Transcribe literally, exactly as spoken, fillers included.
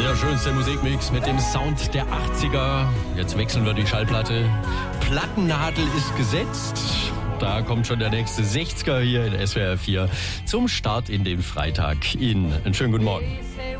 Der schönste Musikmix mit dem Sound der achtziger. Jetzt wechseln wir die Schallplatte. Plattennadel ist gesetzt. Da kommt schon der nächste sechziger hier in S W R vier zum Start in den Freitag in. Einen schönen guten Morgen.